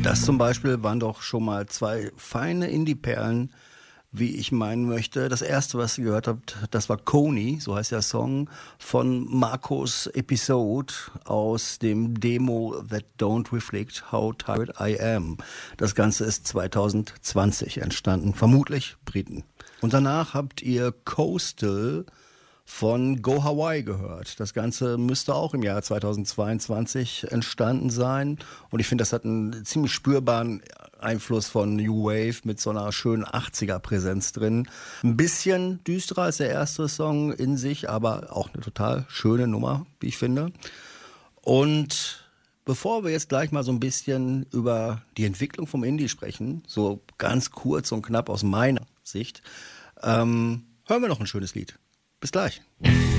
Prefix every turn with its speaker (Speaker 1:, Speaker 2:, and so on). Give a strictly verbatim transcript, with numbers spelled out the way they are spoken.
Speaker 1: Das zum Beispiel waren doch schon mal zwei feine Indie-Perlen, wie ich meinen möchte. Das erste, was ihr gehört habt, das war Coney, so heißt der Song, von Marcos Episode aus dem Demo That Don't Reflect How Tired I Am. Das Ganze ist zwanzig zwanzig entstanden, vermutlich Briten. Und danach habt ihr Coastal von Go Hawaii gehört. Das Ganze müsste auch im Jahr zweitausendzweiundzwanzig entstanden sein. Und ich finde, das hat einen ziemlich spürbaren Einfluss von New Wave mit so einer schönen achtziger-Präsenz drin. Ein bisschen düsterer als der erste Song in sich, aber auch eine total schöne Nummer, wie ich finde. Und bevor wir jetzt gleich mal so ein bisschen über die Entwicklung vom Indie sprechen, so ganz kurz und knapp aus meiner Sicht, ähm, hören wir noch ein schönes Lied. Bis gleich.